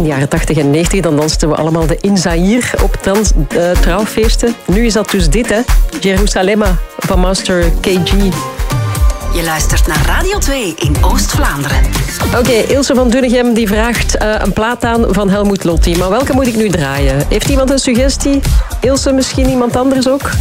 de jaren 80 en 90, dan dansten we allemaal de In Zaïre op trouwfeesten. Nu is dat dus dit, hè. Jerusalema van Master KG. Je luistert naar Radio 2 in Oost-Vlaanderen. Oké, Ilse van Dunnegem die vraagt een plaat aan van Helmut Lotti. Maar welke moet ik nu draaien? Heeft iemand een suggestie? Ilse, misschien iemand anders ook?